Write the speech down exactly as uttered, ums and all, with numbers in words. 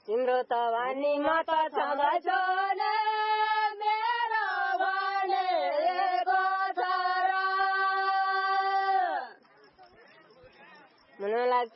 तिम्रो त भनी म त छँदैछु मेरो भनेको छ र। मलाई